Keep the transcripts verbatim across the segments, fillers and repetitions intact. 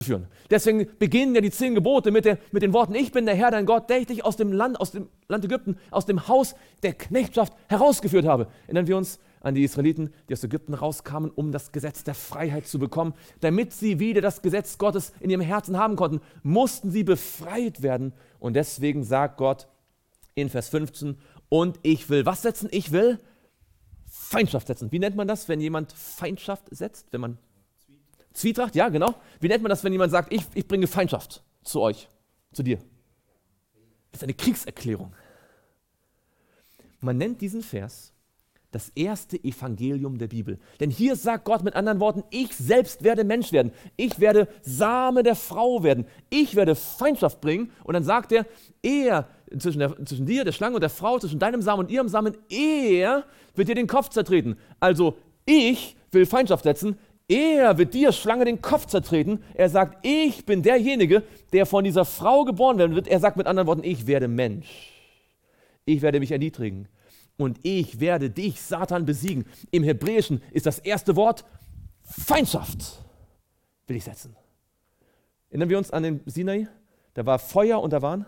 führen. Deswegen beginnen ja die zehn Gebote mit, der, mit den Worten, ich bin der Herr, dein Gott, der ich dich aus dem Land, aus dem Land Ägypten, aus dem Haus der Knechtschaft herausgeführt habe. Erinnern wir uns an die Israeliten, die aus Ägypten rauskamen, um das Gesetz der Freiheit zu bekommen. Damit sie wieder das Gesetz Gottes in ihrem Herzen haben konnten, mussten sie befreit werden. Und deswegen sagt Gott in Vers fünfzehn, und ich will was setzen? Ich will Feindschaft setzen. Wie nennt man das, wenn jemand Feindschaft setzt? Wenn man Zwietracht, ja, genau. Wie nennt man das, wenn jemand sagt, ich, ich bringe Feindschaft zu euch, zu dir? Das ist eine Kriegserklärung. Man nennt diesen Vers das erste Evangelium der Bibel. Denn hier sagt Gott mit anderen Worten, ich selbst werde Mensch werden. Ich werde Same der Frau werden. Ich werde Feindschaft bringen. Und dann sagt er, er, zwischen, der, zwischen dir, der Schlange und der Frau, zwischen deinem Samen und ihrem Samen, er wird dir den Kopf zertreten. Also ich will Feindschaft setzen. Er wird dir, Schlange, den Kopf zertreten. Er sagt, ich bin derjenige, der von dieser Frau geboren werden wird. Er sagt mit anderen Worten, ich werde Mensch. Ich werde mich erniedrigen. Und ich werde dich, Satan, besiegen. Im Hebräischen ist das erste Wort Feindschaft, will ich setzen. Erinnern wir uns an den Sinai? Da war Feuer und da waren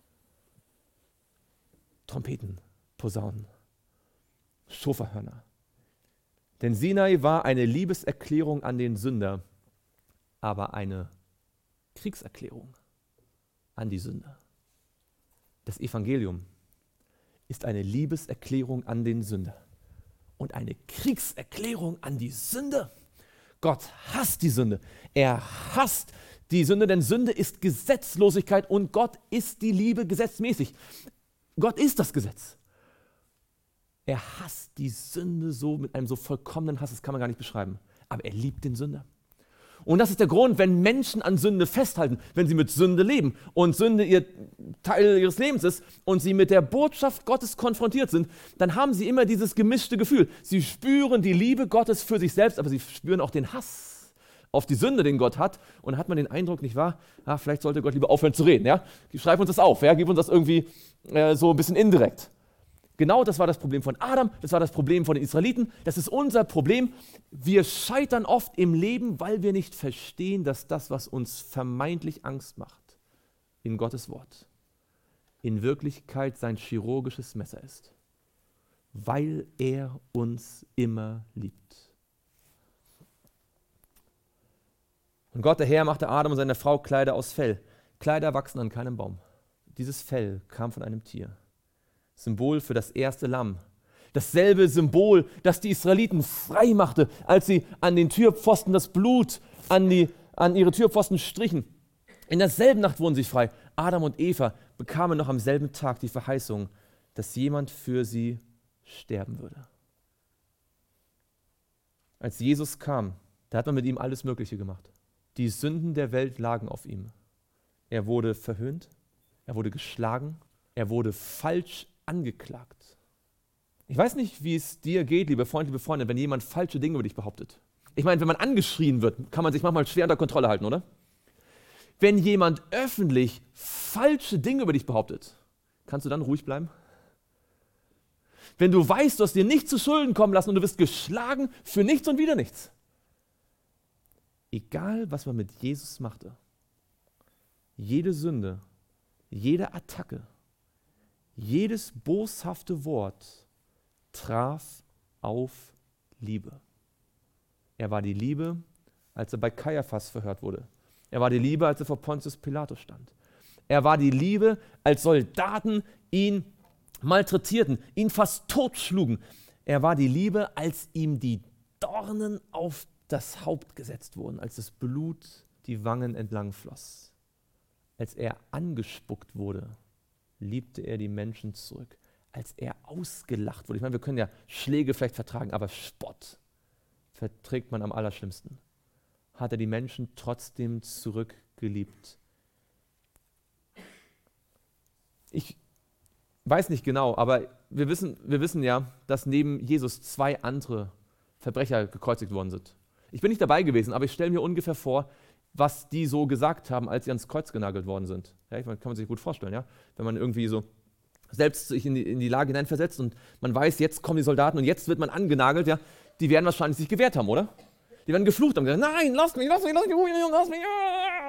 Trompeten, Posaunen, Schofahörner. Denn Sinai war eine Liebeserklärung an den Sünder, aber eine Kriegserklärung an die Sünder. Das Evangelium ist eine Liebeserklärung an den Sünder und eine Kriegserklärung an die Sünde. Gott hasst die Sünde. Er hasst die Sünde, denn Sünde ist Gesetzlosigkeit und Gott ist die Liebe gesetzmäßig. Gott ist das Gesetz. Er hasst die Sünde so mit einem so vollkommenen Hass, das kann man gar nicht beschreiben. Aber er liebt den Sünder. Und das ist der Grund, wenn Menschen an Sünde festhalten, wenn sie mit Sünde leben und Sünde ihr Teil ihres Lebens ist und sie mit der Botschaft Gottes konfrontiert sind, dann haben sie immer dieses gemischte Gefühl. Sie spüren die Liebe Gottes für sich selbst, aber sie spüren auch den Hass auf die Sünde, den Gott hat. Und dann hat man den Eindruck, nicht wahr? Ah, vielleicht sollte Gott lieber aufhören zu reden. Ja? Schreib uns das auf, ja? Gib uns das irgendwie äh, so ein bisschen indirekt. Genau das war das Problem von Adam, das war das Problem von den Israeliten, das ist unser Problem. Wir scheitern oft im Leben, weil wir nicht verstehen, dass das, was uns vermeintlich Angst macht, in Gottes Wort, in Wirklichkeit sein chirurgisches Messer ist, weil er uns immer liebt. Und Gott, der Herr, machte Adam und seiner Frau Kleider aus Fell. Kleider wachsen an keinem Baum. Dieses Fell kam von einem Tier. Symbol für das erste Lamm. Dasselbe Symbol, das die Israeliten frei machte, als sie an den Türpfosten das Blut an, die, an ihre Türpfosten strichen. In derselben Nacht wurden sie frei. Adam und Eva bekamen noch am selben Tag die Verheißung, dass jemand für sie sterben würde. Als Jesus kam, da hat man mit ihm alles Mögliche gemacht. Die Sünden der Welt lagen auf ihm. Er wurde verhöhnt, er wurde geschlagen, er wurde falsch angeklagt. Ich weiß nicht, wie es dir geht, liebe Freunde, liebe Freunde, wenn jemand falsche Dinge über dich behauptet. Ich meine, wenn man angeschrien wird, kann man sich manchmal schwer unter Kontrolle halten, oder? Wenn jemand öffentlich falsche Dinge über dich behauptet, kannst du dann ruhig bleiben? Wenn du weißt, du hast dir nichts zu Schulden kommen lassen und du wirst geschlagen für nichts und wieder nichts. Egal, was man mit Jesus machte, jede Sünde, jede Attacke, jedes boshafte Wort traf auf Liebe. Er war die Liebe, als er bei Kaiaphas verhört wurde. Er war die Liebe, als er vor Pontius Pilatus stand. Er war die Liebe, als Soldaten ihn malträtierten, ihn fast totschlugen. Er war die Liebe, als ihm die Dornen auf das Haupt gesetzt wurden, als das Blut die Wangen entlang floss. Als er angespuckt wurde, liebte er die Menschen zurück. Als er ausgelacht wurde, ich meine, wir können ja Schläge vielleicht vertragen, aber Spott verträgt man am allerschlimmsten. Hat er die Menschen trotzdem zurückgeliebt. Ich weiß nicht genau, aber wir wissen, wir wissen ja, dass neben Jesus zwei andere Verbrecher gekreuzigt worden sind. Ich bin nicht dabei gewesen, aber ich stelle mir ungefähr vor, was die so gesagt haben, als sie ans Kreuz genagelt worden sind. Ja, ich meine, kann man sich gut vorstellen, ja? Wenn man irgendwie so selbst sich in die, in die Lage hineinversetzt und man weiß, jetzt kommen die Soldaten und jetzt wird man angenagelt, ja? Die werden wahrscheinlich sich gewehrt haben, oder? Die werden geflucht haben, gesagt, nein, lass mich, lass mich, lass mich, lass mich.